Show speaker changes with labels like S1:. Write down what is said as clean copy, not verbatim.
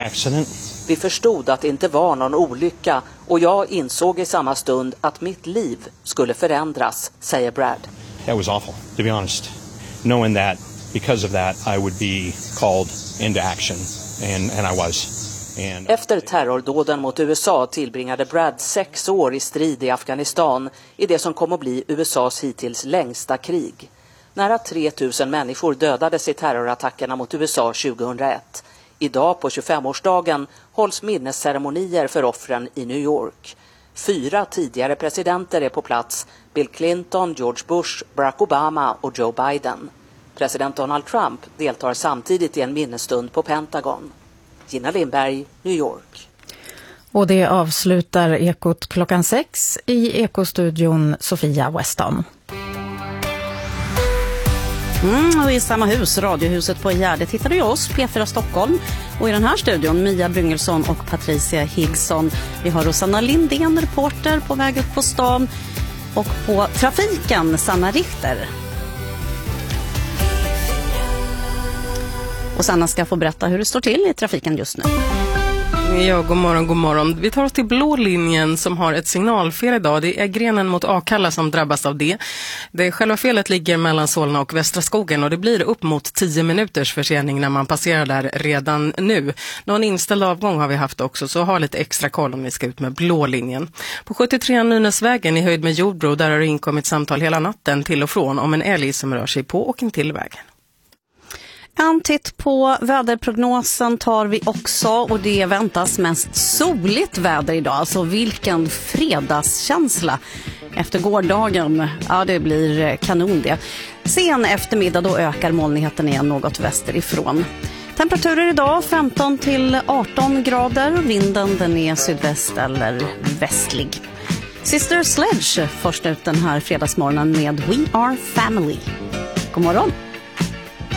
S1: accident.
S2: Vi förstod att det inte var någon olycka och jag insåg i samma stund att mitt liv skulle förändras, säger Brad.
S1: That was awful, to be honest. Knowing that because of that I would be called into action, and I was.
S2: Efter terrordåden mot USA tillbringade Brad 6 år i strid i Afghanistan i det som kom att bli USAs hittills längsta krig. Nära 3000 människor dödades i terrorattackerna mot USA 2001. Idag på 25-årsdagen hålls minnesceremonier för offren i New York. 4 tidigare presidenter är på plats: Bill Clinton, George Bush, Barack Obama och Joe Biden. President Donald Trump deltar samtidigt i en minnesstund på Pentagon. Gina Lindberg, New York.
S3: Och det avslutar Ekot klockan 6 i Ekostudion Sofia Weston.
S4: Och i samma hus, Radiohuset på Gärdet, hittar du oss, P4 Stockholm. Och i den här studion, Mia Bryngelsson och Patricia Higson. Vi har Rosanna Lindén, reporter på väg upp på stan. Och på trafiken, Sanna Richter. Och Sanna ska få berätta hur det står till i trafiken just nu.
S5: Ja, god morgon. Vi tar oss till blå linjen som har ett signalfel idag. Det är grenen mot Akalla som drabbas av det. Själva felet ligger mellan Solna och Västra skogen och det blir upp mot 10 minuters försening när man passerar där redan nu. Någon inställd avgång har vi haft också, så ha lite extra koll om vi ska ut med blå linjen. På 73 Nynäsvägen i höjd med Jordbro, där har det inkommit samtal hela natten till och från om en älg som rör sig på och in till vägen.
S4: En titt på väderprognosen tar vi också, och det väntas mest soligt väder idag. Alltså vilken fredagskänsla efter gårdagen. Ja, det blir kanon det. Sen eftermiddag då ökar molnigheten igen något västerifrån. Temperaturer idag 15 till 18 grader. Vinden den är sydväst eller västlig. Sister Sledge först ut den här fredagsmorgonen med We Are Family. God morgon!